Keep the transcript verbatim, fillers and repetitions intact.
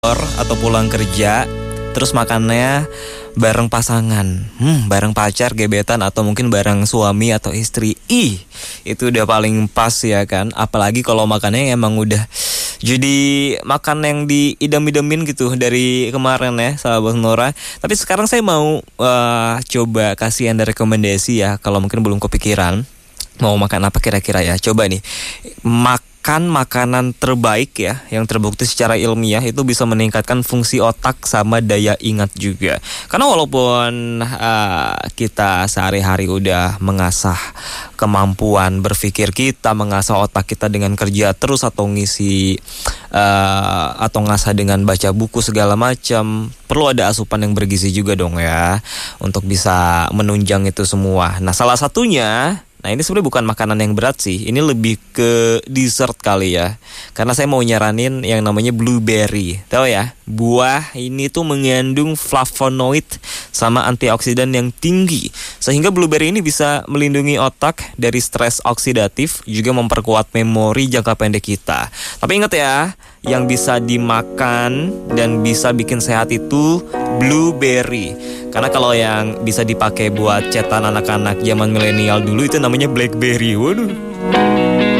Atau pulang kerja terus makannya bareng pasangan, hmm, bareng pacar, gebetan, atau mungkin bareng suami atau istri. Ih, itu udah paling pas ya kan. Apalagi kalau makannya emang udah jadi makan yang diidam-idamin gitu dari kemarin ya, sahabat Nora. Tapi sekarang saya mau uh, coba kasih anda rekomendasi ya, kalau mungkin belum kepikiran mau makan apa kira-kira ya. Coba nih, makan makanan terbaik ya, yang terbukti secara ilmiah itu bisa meningkatkan fungsi otak sama daya ingat juga. Karena walaupun uh, kita sehari-hari udah mengasah kemampuan berpikir kita, mengasah otak kita dengan kerja terus atau ngisi uh, atau ngasah dengan baca buku segala macam, perlu ada asupan yang bergizi juga dong ya, untuk bisa menunjang itu semua. Nah, salah satunya, nah ini sebenarnya bukan makanan yang berat sih, ini lebih ke dessert kali ya. Karena saya mau nyaranin yang namanya blueberry. Tahu ya, buah ini tuh mengandung flavonoid sama antioksidan yang tinggi, sehingga blueberry ini bisa melindungi otak dari stres oksidatif, juga memperkuat memori jangka pendek kita. Tapi ingat ya, yang bisa dimakan dan bisa bikin sehat itu blueberry. Karena kalau yang bisa dipakai buat cetan anak-anak zaman milenial dulu itu namanya blackberry. Waduh.